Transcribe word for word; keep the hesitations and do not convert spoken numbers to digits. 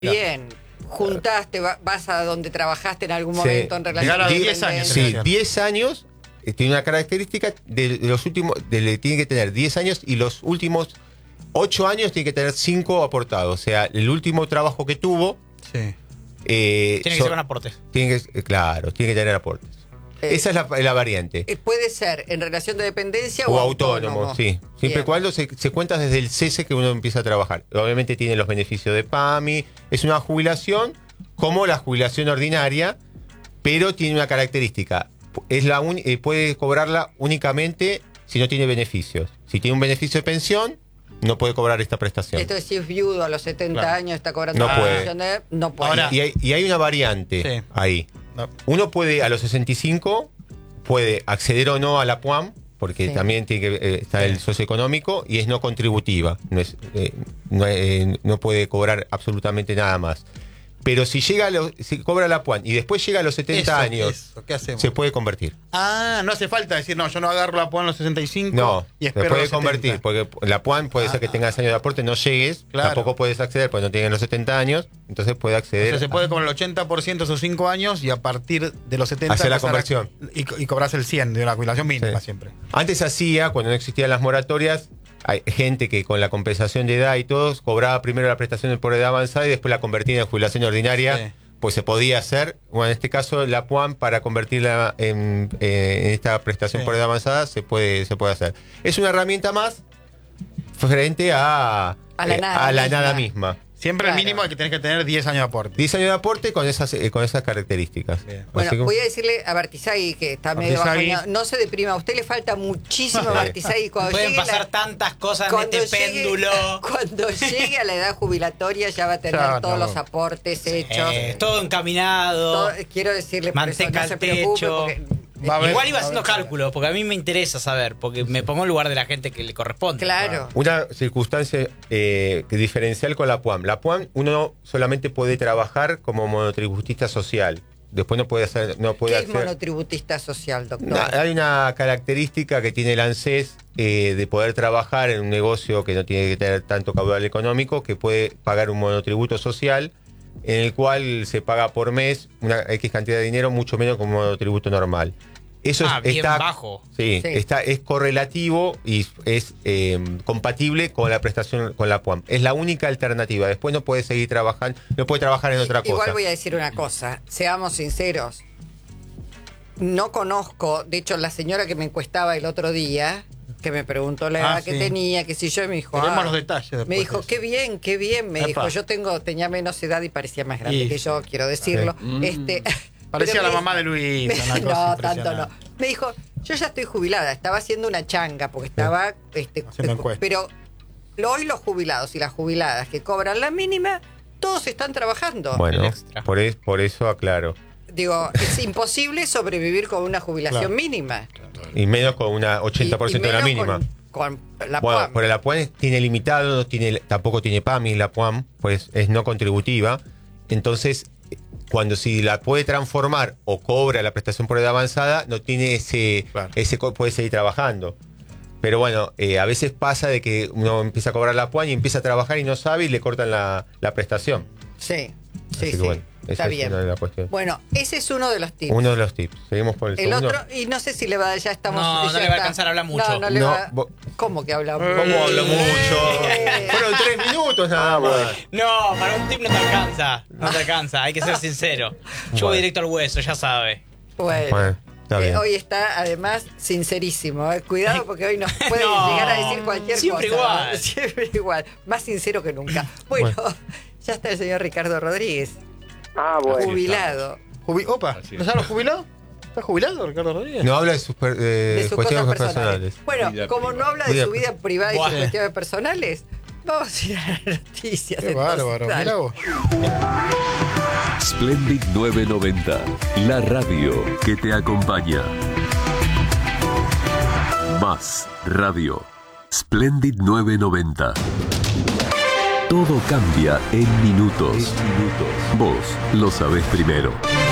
Bien, juntaste, va- vas a donde trabajaste en algún momento Sí. en relación Llegar a a diez años. dependencia. Sí, diez años. eh, Tiene una característica de los últimos, de, tiene que tener diez años y los últimos ocho años tiene que tener cinco aportados. O sea, el último trabajo que tuvo. Sí. eh, Tiene que so- ser con aportes. tiene que, eh, claro, tiene que tener aportes. Eh, Esa es la, la variante. Eh, Puede ser en relación de dependencia o, O autónomo, sí. Siempre Bien. y cuando se, se cuenta desde el cese que uno empieza a trabajar. Obviamente tiene los beneficios de P A M I. Es una jubilación como la jubilación ordinaria, pero tiene una característica. Es la uni- eh, puede cobrarla únicamente si no tiene beneficios. Si tiene un beneficio de pensión, no puede cobrar esta prestación. Esto es si es viudo a los setenta Claro. años, está cobrando No una puede. pensión de- no puede. Ahora- Y hay, y hay una variante Sí. ahí. No. Uno puede, a los sesenta y cinco, puede acceder o no a la P U A M, porque Sí. también tiene que eh, está el socioeconómico, y es no contributiva. No, es, eh, no, eh, no puede cobrar absolutamente nada más. Pero si llega a los- si cobra la P U A M y después llega a los setenta Eso, años, eso, ¿qué hacemos? se puede convertir. Ah, no hace falta decir, no, yo no agarro la P U A M en los sesenta y cinco No, y se espero puede los convertir, setenta. porque la P U A M puede ser que Ah. tengas años de aporte, no llegues, Claro. tampoco puedes acceder porque no tienes los setenta años, entonces puede O acceder. sea, se a- puede cobrar el ochenta por ciento esos cinco años y a partir de los setenta Hacer la pasar a- conversión. y, co- y cobras el cien de la jubilación mínima Sí. siempre. Antes se hacía, cuando no existían las moratorias, hay gente que con la compensación de edad y todos cobraba primero la prestación por edad avanzada y después la convertía en jubilación ordinaria, Sí. pues se podía hacer. Bueno, en este caso la P U A M para convertirla en, eh, en esta prestación Sí. por edad avanzada se puede, se puede hacer. Es una herramienta más frente a, A la eh, nada a la misma. nada misma. Siempre Claro. el mínimo es que tenés que tener diez años de aporte. diez años de aporte con esas, eh, con esas características. Bien. Bueno, Así que- voy a decirle a Bartizagui, que está medio Bartizagui. bajoneado, no se deprima, a usted le falta muchísimo a Sí. Bartizagui. Cuando Pueden llegue la- pasar tantas cosas en cuando este llegue- péndulo. Cuando llegue a la edad jubilatoria ya va a tener Ya, todos no. los aportes hechos. Eh, todo encaminado. Todo- quiero decirle por eso, Manteca no al se preocupe techo. porque- Va a haber- Igual iba va a haciendo haber- cálculos, porque a mí me interesa saber, porque me pongo en lugar de la gente que le corresponde. Claro. Una circunstancia eh, que diferencial con la P U A M. La P U A M uno solamente puede trabajar como monotributista social. Después no puede hacer, no puede ¿Qué es hacer. monotributista social, doctor? No, hay una característica que tiene el ANSES eh, de poder trabajar en un negocio que no tiene que tener tanto caudal económico, que puede pagar un monotributo social, en el cual se paga por mes una X cantidad de dinero, mucho menos que un monotributo normal. Eso Ah, es- bien está, bajo. Sí, Sí. Está, es correlativo y es eh, compatible con la prestación con la P U A M. Es la única alternativa. Después no puede seguir trabajando, no puede trabajar en otra Igual cosa. voy a decir una cosa, seamos sinceros. No conozco, de hecho, la señora que me encuestaba el otro día, que me preguntó la edad Ah, que sí. tenía, que si yo, y me dijo. Queremos ah, los detalles después Me dijo, de eso. qué bien, qué bien. Me Epa. dijo, yo tengo, tenía menos edad y parecía más grande Y- que yo, quiero decirlo. Sí. Este, Parecía pero la me- mamá de Luis. Una no, cosa tanto no. impresionante. Me dijo, yo ya estoy jubilada, estaba haciendo una changa porque estaba, este, Haciendo encuesta. pero hoy los jubilados y las jubiladas que cobran la mínima, todos están trabajando. Bueno, El extra. por, es- por eso aclaro. Digo, es imposible sobrevivir con una jubilación Claro. mínima. Y menos con una ochenta por ciento Y- y de la menos mínima. Con, con la Bueno, P U A M. pero la P U A M tiene limitado, no tiene, tampoco tiene P A M I la P U A M, pues es no contributiva. Entonces, cuando si la puede transformar o cobra la prestación por edad avanzada, no tiene ese, Claro. ese co- puede seguir trabajando. Pero bueno, eh, a veces pasa de que uno empieza a cobrar la P U A M y empieza a trabajar y no sabe y le cortan la, la prestación. Sí, Así sí, que sí. bueno, esa Está es bien. una de las cuestiones. Bueno, ese es uno de los tips. Uno de los tips. Seguimos por el, El segundo. otro, y no sé si le va, ya estamos. No, no ya le va a está. alcanzar a hablar mucho. No, no le No, va. vos- ¿Cómo que habla? ¿Cómo hablo mucho? Eh. Fueron tres minutos nada más. No, para un tip no te alcanza. No te alcanza, hay que ser sincero. Yo voy Bueno. directo al hueso, ya sabe. Bueno, Bueno, está eh, bien. hoy está además sincerísimo. eh. Cuidado porque hoy nos puede No, llegar a decir cualquier siempre cosa. igual. Siempre igual. Más sincero que nunca. Bueno, ya está el señor Ricardo Rodríguez, Ah, bueno. jubilado. Jubi- Opa, ¿no sabes los jubilados? ¿Estás jubilado, Ricardo Rodríguez? No habla de sus, per- de De sus cuestiones cosas personales. personales. Bueno, Vida como no privada. habla de Vida su vida privada y Buah. sus cuestiones personales, vamos a ir a las noticias. Qué entonces. bárbaro, Dale. mirá vos. Splendid novecientos noventa, la radio que te acompaña. Más radio. Splendid novecientos noventa. Todo cambia en minutos. Vos lo sabés primero.